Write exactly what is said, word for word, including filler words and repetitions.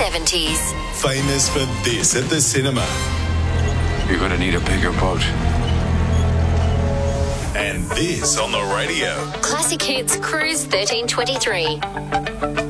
seventies. Famous for this at the cinema. You're going to need a bigger boat. And this on the radio. Classic Hits Cruise thirteen twenty-three.